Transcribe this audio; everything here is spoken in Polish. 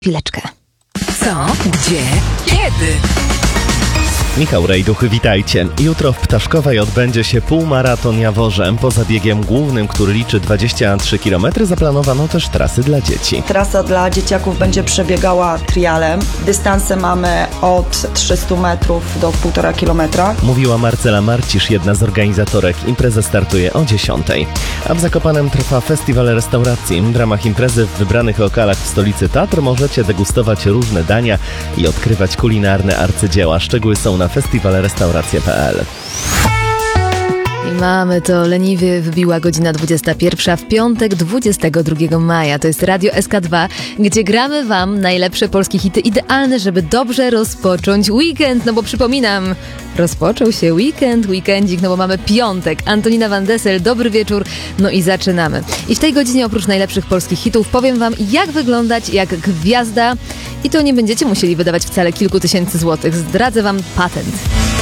Chwileczkę. Co? Gdzie? Kiedy? Michał Rejduch, witajcie. Jutro w Ptaszkowej odbędzie się półmaraton Jaworzem. Poza biegiem głównym, który liczy 23 km, zaplanowano też trasy dla dzieci. Trasa dla dzieciaków będzie przebiegała trialem. Dystanse mamy od 300 metrów do 1,5 kilometra. Mówiła Marcela Marcisz, jedna z organizatorek. Impreza startuje o 10. A w Zakopanem trwa festiwal restauracji. W ramach imprezy w wybranych lokalach w stolicy Tatr możecie degustować różne dania i odkrywać kulinarne arcydzieła. Szczegóły są na festiwalrestauracje.pl. I mamy to, leniwie wybiła godzina 21 w piątek 22 maja. To jest Radio SK2, gdzie gramy wam najlepsze polskie hity, idealne, żeby dobrze rozpocząć weekend. No bo przypominam, rozpoczął się weekendzik, no bo mamy piątek. Antonina Van Dessel, dobry wieczór, no i zaczynamy. I w tej godzinie oprócz najlepszych polskich hitów powiem wam, jak wyglądać jak gwiazda. I to nie będziecie musieli wydawać wcale kilku tysięcy złotych. Zdradzę wam patent.